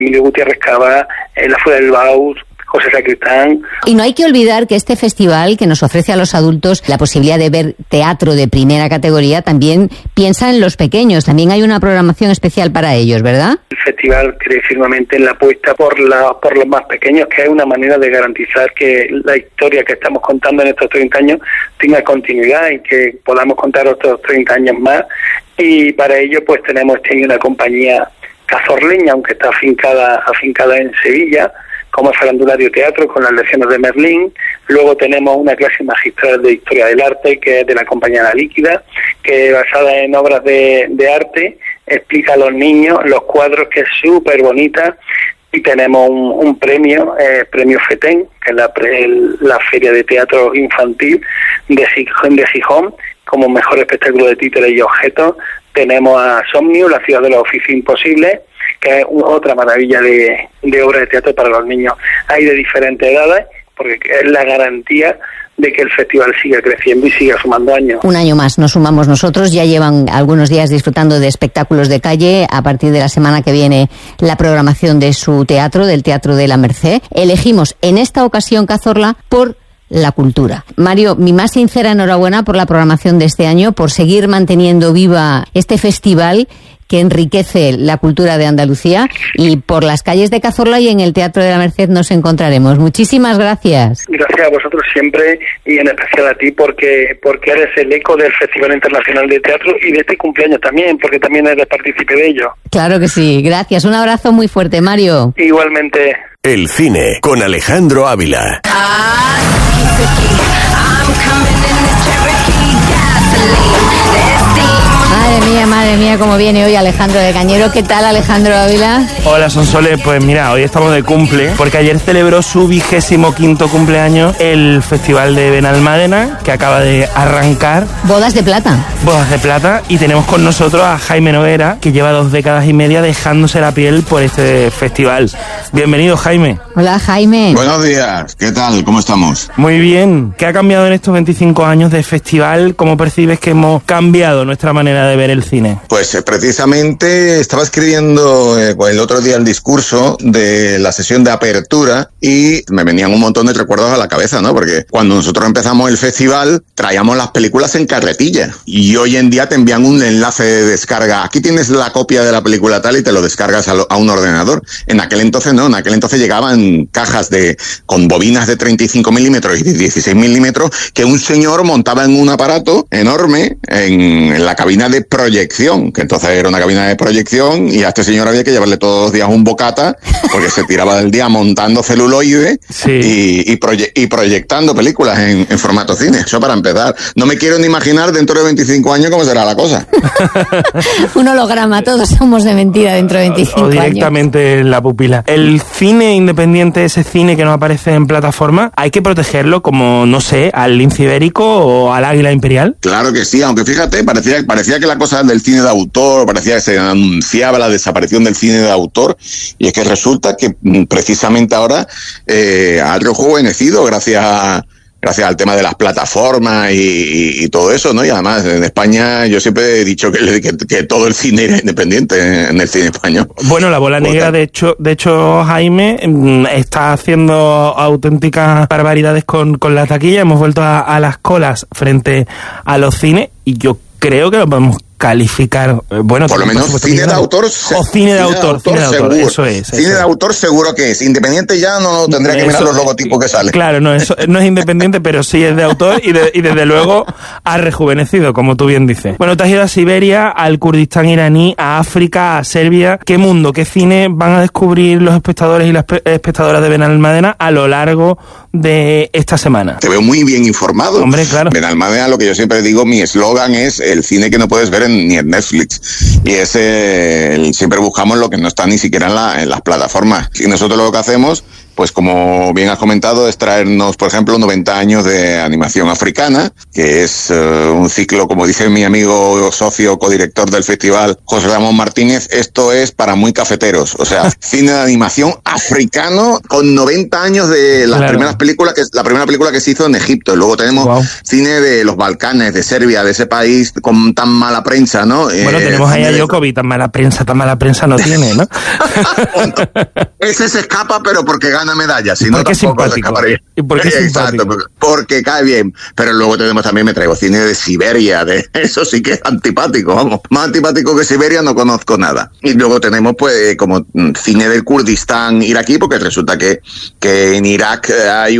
Emilio Gutiérrez Cava, La Fuera del Baus, José Sacristán. Y no hay que olvidar que este festival, que nos ofrece a los adultos la posibilidad de ver teatro de primera categoría, también piensa en los pequeños. También hay una programación especial para ellos, ¿verdad? El festival cree firmemente en la apuesta por los más pequeños, que es una manera de garantizar que la historia que estamos contando en estos 30 años tenga continuidad y que podamos contar otros 30 años más. Y para ello pues tenemos este año una compañía cazorleña, aunque está afincada en Sevilla, como Farandulario Teatro, con las lecciones de Merlín. Luego tenemos una clase magistral de Historia del Arte, que es de la Compañía La Líquida, que basada en obras de arte, explica a los niños los cuadros, que es súper bonita. Y tenemos un premio, premio FETEN, que es la Feria de Teatro Infantil de Gijón, como mejor espectáculo de títeres y objetos. Tenemos a Somnium, la ciudad de los oficios imposibles, que es otra maravilla de obra de teatro para los niños. Hay de diferentes edades, porque es la garantía de que el festival siga creciendo y siga sumando años. Un año más nos sumamos nosotros, ya llevan algunos días disfrutando de espectáculos de calle. A partir de la semana que viene, la programación de su teatro, del Teatro de la Merced. Elegimos en esta ocasión Cazorla por la cultura. Mario, mi más sincera enhorabuena por la programación de este año, por seguir manteniendo viva este festival que enriquece la cultura de Andalucía, y por las calles de Cazorla y en el Teatro de la Merced nos encontraremos. Muchísimas gracias. Gracias a vosotros siempre, y en especial a ti, porque eres el eco del Festival Internacional de Teatro y de este cumpleaños también, porque también eres partícipe de ello. Claro que sí, gracias. Un abrazo muy fuerte, Mario. Igualmente. El cine con Alejandro Ávila. Madre mía, cómo viene hoy Alejandro de Cañero. ¿Qué tal, Alejandro Ávila? Hola, Sonsoles. Pues mira, hoy estamos de cumple, porque ayer celebró su 25º cumpleaños el Festival de Benalmádena, que acaba de arrancar. Bodas de plata. Bodas de plata, y tenemos con nosotros a Jaime Noguera, que lleva 2 décadas y media dejándose la piel por este festival. Bienvenido, Jaime. Hola, Jaime. Buenos días, ¿qué tal? ¿Cómo estamos? Muy bien. ¿Qué ha cambiado en estos 25 años de festival? ¿Cómo percibes que hemos cambiado nuestra manera de ver el cine? Pues precisamente estaba escribiendo el otro día el discurso de la sesión de apertura y me venían un montón de recuerdos a la cabeza, ¿no? Porque cuando nosotros empezamos el festival traíamos las películas en carretilla y hoy en día te envían un enlace de descarga. Aquí tienes la copia de la película tal y te lo descargas a un ordenador. En aquel entonces no, en aquel entonces llegaban cajas con bobinas de 35 milímetros y de 16 milímetros que un señor montaba en un aparato enorme en la cabina de proyección, que entonces era una cabina de proyección, y a este señor había que llevarle todos los días un bocata porque se tiraba del día montando celuloide. Sí. y proyectando películas en formato cine. Eso para empezar. No me quiero ni imaginar dentro de 25 años cómo será la cosa. Un holograma, todos somos de mentira dentro de 25 años. O directamente en la pupila. El cine independiente, ese cine que no aparece en plataforma, ¿hay que protegerlo como, no sé, al lince ibérico o al águila imperial? Claro que sí, aunque fíjate, parecía que la cosa del cine de autor, parecía que se anunciaba la desaparición del cine de autor, y es que resulta que precisamente ahora ha rejuvenecido gracias al tema de las plataformas y todo eso, ¿no? Y además en España yo siempre he dicho que todo el cine era independiente en el cine español. Bueno, La Bola Negra, de hecho, Jaime, está haciendo auténticas barbaridades con la taquilla. Hemos vuelto a las colas frente a los cines, y yo creo que lo podemos calificar, bueno, por lo menos cine de autor o cine de autor, seguro. Eso es. Cine de autor seguro que es. Independiente ya no tendría que mirar los logotipos que salen. Claro, no, eso no es independiente, pero sí es de autor y desde luego ha rejuvenecido, como tú bien dices. Bueno, te has ido a Siberia, al Kurdistán iraní, a África, a Serbia. ¿Qué mundo, qué cine van a descubrir los espectadores y las espectadoras de Benalmádena a lo largo de esta semana? Te veo muy bien informado. Hombre, claro. Benalmádena, lo que yo siempre digo, mi eslogan es el cine que no puedes ver ni en Netflix, y siempre buscamos lo que no está ni siquiera en las plataformas, y nosotros lo que hacemos pues como bien has comentado, es traernos, por ejemplo, 90 años de animación africana, que es un ciclo, como dice mi amigo socio codirector del festival, José Ramón Martínez, esto es para muy cafeteros, o sea, cine de animación africano con 90 años de las primeras películas, que la primera película que se hizo en Egipto, y luego tenemos cine de los Balcanes, de Serbia, de ese país con tan mala prensa, ¿no? Bueno, tenemos ahí a Jokovic, tan mala prensa no tiene, ¿no? Ese se escapa, pero porque gana medallas, si no porque tampoco es simpático. ¿Y por qué es simpático? Exacto, porque cae bien. Pero luego también me traigo cine de Siberia, de eso sí que es antipático, vamos. Más antipático que Siberia no conozco nada. Y luego tenemos pues como cine del Kurdistán iraquí, porque resulta que en Irak hay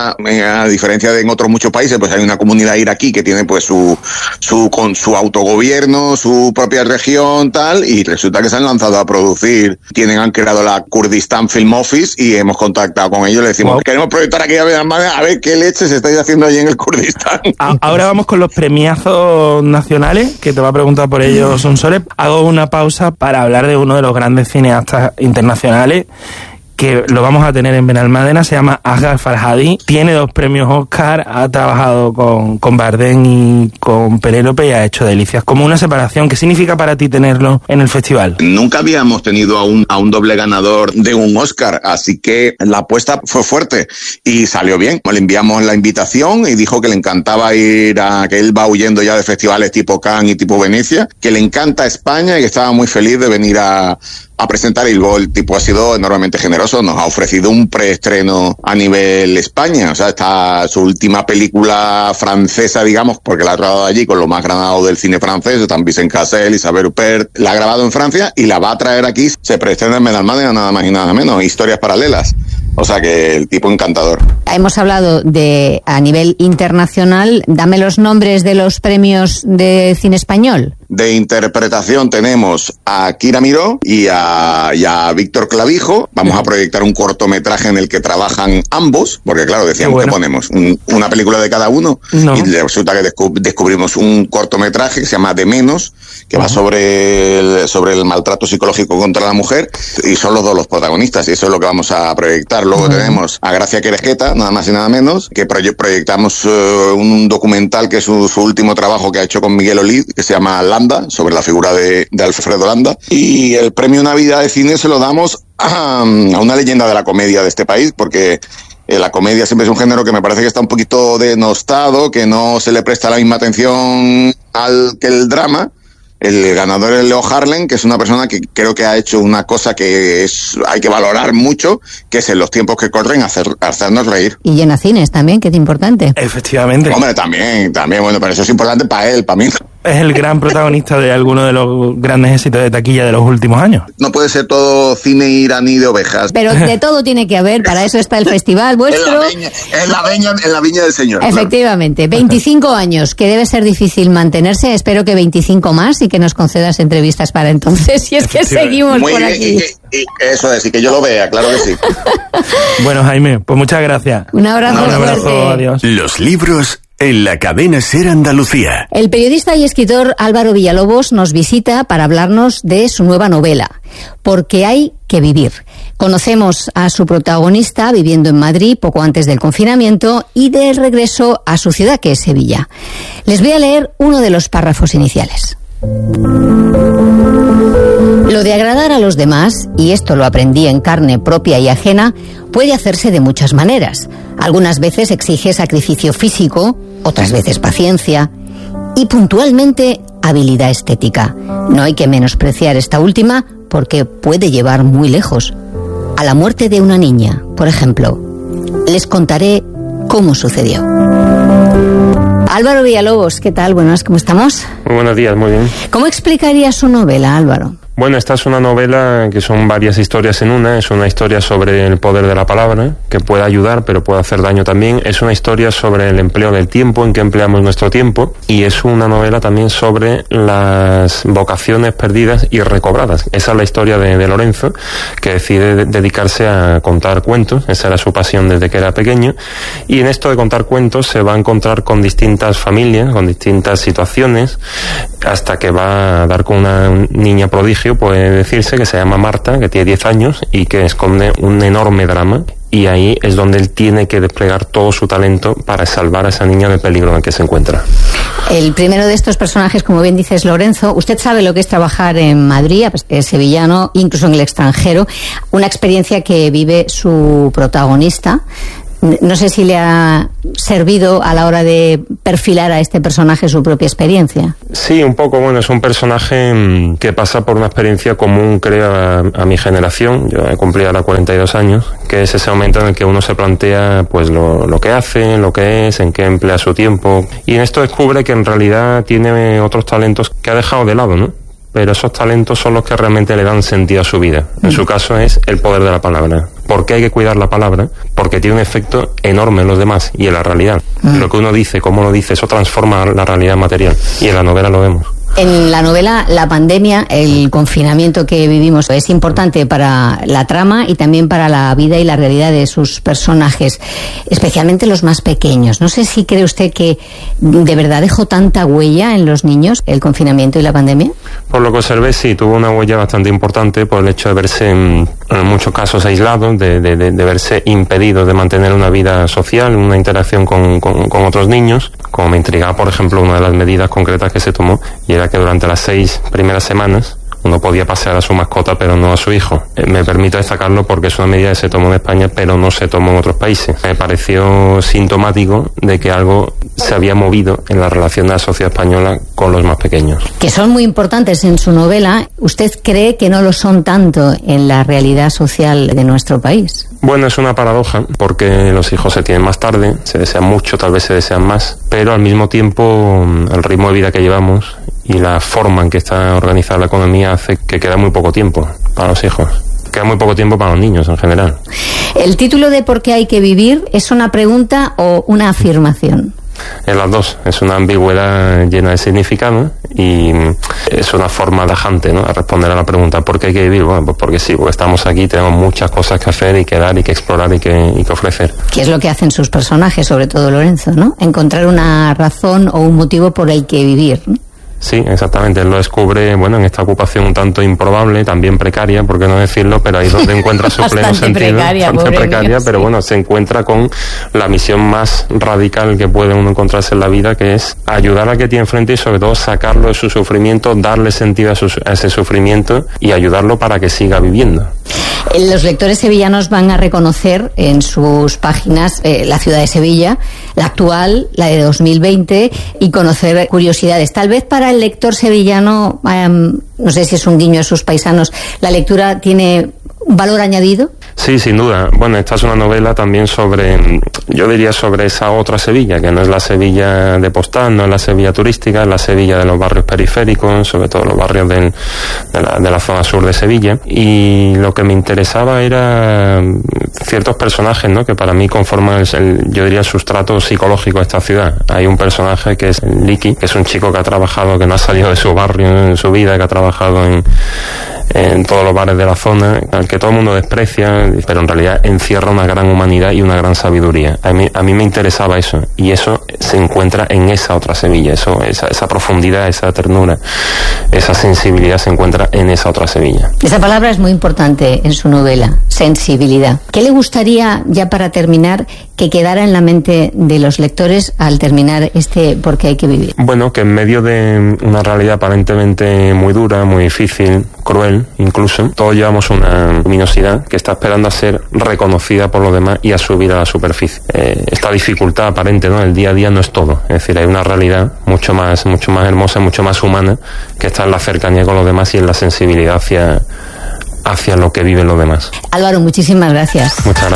a diferencia de en otros muchos países, pues hay una comunidad iraquí que tiene pues con su autogobierno, su propia región, tal, y resulta que se han lanzado a producir, han creado la Kurdistan Film Office y hemos contactado con ellos, le decimos, queremos proyectar aquí a ver qué leches estáis haciendo allí en el Kurdistán. Ahora vamos con los premiazos nacionales, que te va a preguntar por ellos Sonsoles. Hago una pausa para hablar de uno de los grandes cineastas internacionales, que lo vamos a tener en Benalmádena, se llama Asghar Farhadi, tiene 2 premios Oscar, ha trabajado con Bardem y con Penélope y ha hecho delicias. Como una separación, ¿qué significa para ti tenerlo en el festival? Nunca habíamos tenido a un doble ganador de un Oscar, así que la apuesta fue fuerte y salió bien. Le enviamos la invitación y dijo que le encantaba que él va huyendo ya de festivales tipo Cannes y tipo Venecia, que le encanta España y que estaba muy feliz de venir a presentar, y luego el tipo ha sido enormemente generoso, nos ha ofrecido un preestreno a nivel España, o sea, está su última película francesa, digamos, porque la ha grabado allí con lo más granado del cine francés, están Vincent Cassel, Isabelle Huppert, la ha grabado en Francia y la va a traer aquí, se preestrena en Benalmádena, nada más y nada menos, Historias Paralelas. O sea que el tipo encantador. Hemos hablado de a nivel internacional. Dame los nombres de los premios de cine español. De interpretación tenemos a Kira Miró y a Víctor Clavijo. Vamos a proyectar un cortometraje en el que trabajan ambos, porque claro, decíamos que ponemos una película de cada uno, y resulta que descubrimos un cortometraje que se llama De Menos, que va sobre el maltrato psicológico contra la mujer, y son los dos los protagonistas, y eso es lo que vamos a proyectar. Luego tenemos a Gracia Querejeta, nada más y nada menos, que proyectamos un documental que es su último trabajo que ha hecho con Miguel Olid, que se llama Landa, sobre la figura de Alfredo Landa. Y el premio Navidad de Cine se lo damos a una leyenda de la comedia de este país, porque la comedia siempre es un género que me parece que está un poquito denostado, que no se le presta la misma atención que el drama. El ganador es Leo Harlem, que es una persona que creo que ha hecho una cosa que hay que valorar mucho, que es en los tiempos que corren hacernos reír. Y llena cines también, que es importante. Efectivamente. Hombre, también, bueno, pero eso es importante para él, para mí. Es el gran protagonista de alguno de los grandes éxitos de taquilla de los últimos años. No puede ser todo cine iraní de ovejas. Pero de todo tiene que haber, para eso está el festival vuestro. En la viña del Señor. Efectivamente, claro. 25 años, que debe ser difícil mantenerse, espero que 25 más y que nos concedas entrevistas para entonces, y es que seguimos por aquí. Y eso es, y que yo lo vea, claro que sí. Bueno, Jaime, pues muchas gracias. Un abrazo fuerte. Adiós. Los libros en la cadena SER Andalucía. El periodista y escritor Álvaro Villalobos nos visita para hablarnos de su nueva novela, Porque hay que vivir. Conocemos a su protagonista viviendo en Madrid poco antes del confinamiento y de regreso a su ciudad, que es Sevilla. Les voy a leer uno de los párrafos iniciales. Lo de agradar a los demás, y esto lo aprendí en carne propia y ajena, puede hacerse de muchas maneras. Algunas veces exige sacrificio físico, otras veces paciencia y puntualmente habilidad estética. No hay que menospreciar esta última porque puede llevar muy lejos. A la muerte de una niña, por ejemplo. Les contaré cómo sucedió. Álvaro Villalobos, ¿qué tal? Buenas, ¿cómo estamos? Muy buenos días, muy bien. ¿Cómo explicaría su novela, Álvaro? Bueno, esta es una novela que son varias historias en una. Es una historia sobre el poder de la palabra, que puede ayudar, pero puede hacer daño también. Es una historia sobre el empleo del tiempo, en qué empleamos nuestro tiempo. Y es una novela también sobre las vocaciones perdidas y recobradas. Esa es la historia de Lorenzo, que decide dedicarse a contar cuentos. Esa era su pasión desde que era pequeño. Y en esto de contar cuentos se va a encontrar con distintas familias, con distintas situaciones, hasta que va a dar con una niña prodigio colegio, puede decirse, que se llama Marta, que tiene 10 años y que esconde un enorme drama. Y ahí es donde él tiene que desplegar todo su talento para salvar a esa niña del peligro en el que se encuentra. El primero de estos personajes, como bien dices, Lorenzo, usted sabe lo que es trabajar en Madrid, es sevillano, incluso en el extranjero, una experiencia que vive su protagonista. No sé si le ha servido a la hora de perfilar a este personaje su propia experiencia. Sí, un poco. Bueno, es un personaje que pasa por una experiencia común, creo, a mi generación. Yo he cumplido ahora 42 años, que es ese momento en el que uno se plantea pues lo que hace, lo que es, en qué emplea su tiempo. Y en esto descubre que en realidad tiene otros talentos que ha dejado de lado, ¿no? Pero esos talentos son los que realmente le dan sentido a su vida. En su caso es el poder de la palabra. ¿Por qué hay que cuidar la palabra? Porque tiene un efecto enorme en los demás y en la realidad. Lo que uno dice, cómo lo dice, eso transforma la realidad material. Y en la novela lo vemos. En la novela, la pandemia, el confinamiento que vivimos es importante para la trama y también para la vida y la realidad de sus personajes, especialmente los más pequeños. No sé si cree usted que de verdad dejó tanta huella en los niños el confinamiento y la pandemia. Por lo que observé, sí, tuvo una huella bastante importante por el hecho de verse en muchos casos aislados, de verse impedidos de mantener una vida social, una interacción con otros niños. Como me intrigaba, por ejemplo, una de las medidas concretas que se tomó, y era que durante las 6 primeras semanas uno podía pasear a su mascota pero no a su hijo. Me permito destacarlo porque es una medida que se tomó en España pero no se tomó en otros países. Me pareció sintomático de que algo se había movido en la relación de la sociedad española con los más pequeños. Que son muy importantes en su novela, ¿usted cree que no lo son tanto en la realidad social de nuestro país? Bueno, es una paradoja porque los hijos se tienen más tarde, se desean mucho, tal vez se desean más, pero al mismo tiempo el ritmo de vida que llevamos y la forma en que está organizada la economía hace que queda muy poco tiempo para los hijos. Queda muy poco tiempo para los niños en general. ¿El título de ¿Por qué hay que vivir es una pregunta o una afirmación? Es las dos, es una ambigüedad llena de significado y es una forma tajante, ¿no?, a responder a la pregunta ¿por qué hay que vivir? Bueno, pues porque sí, porque estamos aquí, tenemos muchas cosas que hacer y que dar y que explorar y que ofrecer. ¿Qué es lo que hacen sus personajes, sobre todo Lorenzo, ¿no? Encontrar una razón o un motivo por el que vivir, ¿no? Sí, exactamente. Él lo descubre, bueno, en esta ocupación un tanto improbable, también precaria, por qué no decirlo, pero ahí es donde encuentra su pleno sentido. Bastante precaria, pero bueno, se encuentra con la misión más radical que puede uno encontrarse en la vida, que es ayudar al que tiene enfrente y sobre todo sacarlo de su sufrimiento, darle sentido a ese sufrimiento y ayudarlo para que siga viviendo. Los lectores sevillanos van a reconocer en sus páginas la ciudad de Sevilla, la actual, la de 2020, y conocer curiosidades. Tal vez para el lector sevillano, no sé si es un guiño a sus paisanos, ¿la lectura tiene un valor añadido? Sí, sin duda. Bueno, esta es una novela también sobre, yo diría sobre esa otra Sevilla, que no es la Sevilla de postal, no es la Sevilla turística, es la Sevilla de los barrios periféricos, sobre todo los barrios de la zona sur de Sevilla. Y lo que me interesaba era ciertos personajes, ¿no?, que para mí conforman yo diría el sustrato psicológico de esta ciudad. Hay un personaje que es Liki, que es un chico que ha trabajado, que no ha salido de su barrio en su vida, que ha trabajado en todos los bares de la zona, al que todo el mundo desprecia, pero en realidad encierra una gran humanidad y una gran sabiduría. A mí me interesaba eso, y eso se encuentra en esa otra Sevilla, esa profundidad, esa ternura, esa sensibilidad se encuentra en esa otra Sevilla. Esa palabra es muy importante en su novela, sensibilidad. ¿Qué le gustaría, ya para terminar, que quedara en la mente de los lectores al terminar ¿Por qué hay que vivir? Bueno, que en medio de una realidad aparentemente muy dura, muy difícil, cruel incluso, todos llevamos una luminosidad que está esperando a ser reconocida por los demás y a subir a la superficie. Esta dificultad aparente, ¿no?, el día a día no es todo, es decir, hay una realidad mucho más hermosa, mucho más humana, que está en la cercanía con los demás y en la sensibilidad hacia lo que viven los demás. Álvaro, muchísimas gracias. Muchas gracias.